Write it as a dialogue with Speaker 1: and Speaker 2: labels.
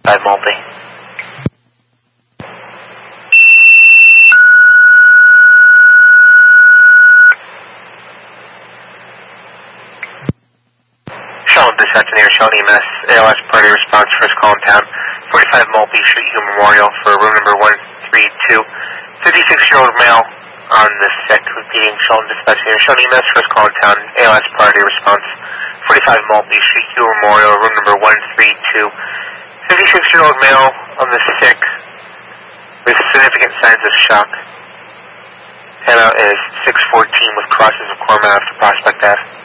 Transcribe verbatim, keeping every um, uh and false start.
Speaker 1: Five multi. Sheldon dispatch near Sheldon E M S, A L S priority response, first call in town. forty-five multi, Street Hugh Memorial for room number one three two. fifty-six-year-old male on the sick, repeating Sheldon dispatch near Sheldon E M S, first call in town. A L S priority response, forty-five multi, Street Hugh Memorial, room number one three two. fifty-six-year-old male on the sick with significant signs of shock. Headout is six fourteen with crosses of Corman after Prospect Ave.